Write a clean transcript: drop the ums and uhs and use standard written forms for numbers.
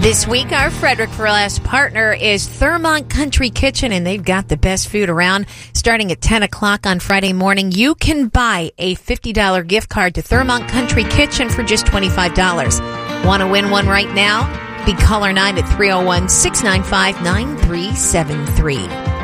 This week, our Frederick Burlesque partner is Thermont Country Kitchen, and they've got the best food around. Starting at 10 o'clock on Friday morning, you can buy a $50 gift card to Thermont Country Kitchen for just $25. Want to win one right now? Be caller 9 at 301-695-9373.